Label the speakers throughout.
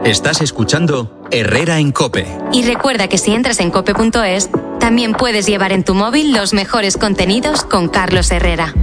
Speaker 1: Estás escuchando Herrera en COPE.
Speaker 2: Y recuerda que si entras en cope.es, también puedes llevar en tu móvil los mejores contenidos con Carlos Herrera.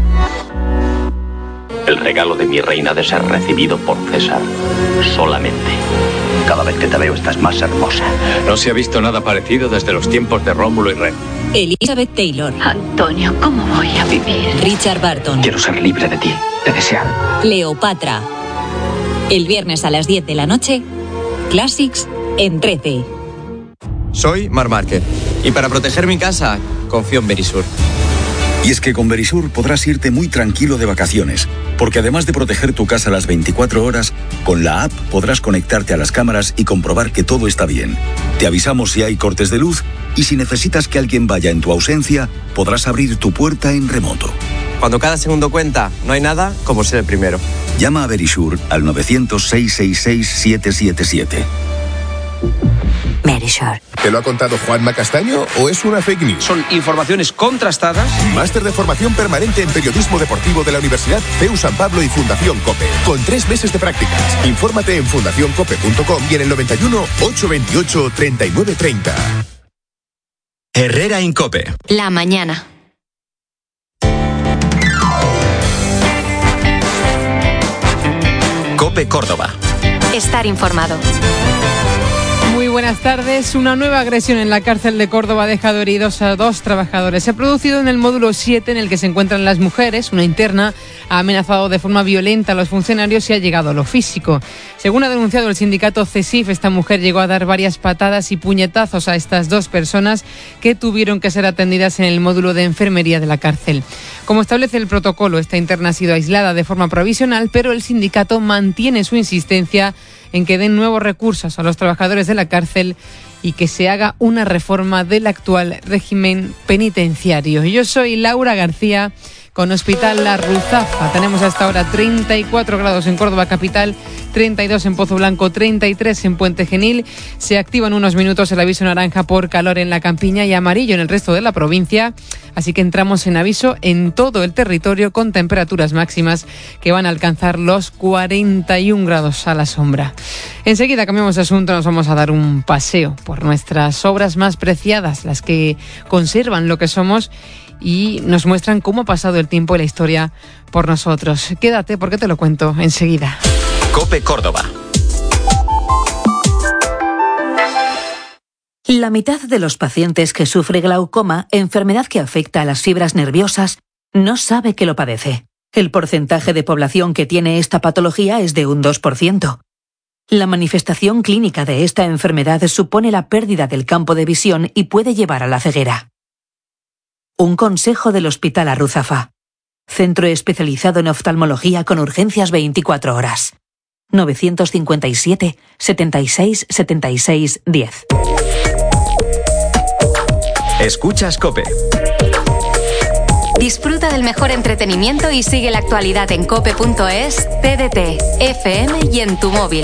Speaker 3: El regalo de mi reina de ser recibido por César. Solamente. Cada vez que te veo estás más hermosa.
Speaker 4: No se ha visto nada parecido desde los tiempos de Rómulo y Remo.
Speaker 5: Elizabeth Taylor.
Speaker 6: Antonio, ¿cómo voy a vivir?
Speaker 5: Richard Burton.
Speaker 3: Quiero ser libre de ti, de desear.
Speaker 5: Cleopatra. El viernes a las 10 de la noche, Classics en 13.
Speaker 7: Soy Marc Márquez y para proteger mi casa, confío en Verisur.
Speaker 8: Y es que con Verisur podrás irte muy tranquilo de vacaciones, porque además de proteger tu casa las 24 horas, con la app podrás conectarte a las cámaras y comprobar que todo está bien. Te avisamos si hay cortes de luz y si necesitas que alguien vaya en tu ausencia, podrás abrir tu puerta en remoto.
Speaker 7: Cuando cada segundo cuenta, no hay nada como ser el primero.
Speaker 8: Llama a Verisur al 900-666-777.
Speaker 5: Verisur.
Speaker 9: ¿Te lo ha contado Juanma Castaño o es una fake news?
Speaker 10: Son informaciones contrastadas.
Speaker 9: Máster de formación permanente en periodismo deportivo de la Universidad CEU San Pablo y Fundación COPE. Con 3 meses de prácticas. Infórmate en fundacioncope.com y en el 91 828 3930.
Speaker 1: Herrera en COPE.
Speaker 2: La mañana.
Speaker 1: COPE Córdoba.
Speaker 2: Estar informado.
Speaker 11: Muy buenas tardes. Una nueva agresión en la cárcel de Córdoba ha dejado heridos a 2 trabajadores. Se ha producido en el módulo 7 en el que se encuentran las mujeres. Una interna ha amenazado de forma violenta a los funcionarios y ha llegado a lo físico. Según ha denunciado el sindicato CESIF, esta mujer llegó a dar varias patadas y puñetazos a estas 2 personas que tuvieron que ser atendidas en el módulo de enfermería de la cárcel. Como establece el protocolo, esta interna ha sido aislada de forma provisional, pero el sindicato mantiene su insistencia en que den nuevos recursos a los trabajadores de la cárcel y que se haga una reforma del actual régimen penitenciario. Yo soy Laura García, con Hospital La Ruzafa. Tenemos hasta ahora 34 grados en Córdoba capital, 32 en Pozo Blanco, 33 en Puente Genil. Se activa en unos minutos el aviso naranja por calor en la Campiña y amarillo en el resto de la provincia. Así que entramos en aviso en todo el territorio con temperaturas máximas que van a alcanzar los 41 grados a la sombra. Enseguida cambiamos de asunto, nos vamos a dar un paseo por nuestras obras más preciadas, las que conservan lo que somos y nos muestran cómo ha pasado el tiempo y la historia por nosotros. Quédate porque te lo cuento enseguida.
Speaker 1: COPE Córdoba.
Speaker 5: La mitad de los pacientes que sufre glaucoma, enfermedad que afecta a las fibras nerviosas, no sabe que lo padece. El porcentaje de población que tiene esta patología es de un 2%. La manifestación clínica de esta enfermedad supone la pérdida del campo de visión y puede llevar a la ceguera. Un consejo del Hospital La Ruzafa. Centro especializado en oftalmología con urgencias 24 horas. 957 76 76 10.
Speaker 1: Escuchas COPE.
Speaker 2: Disfruta del mejor entretenimiento y sigue la actualidad en cope.es, TDT, FM y en tu móvil.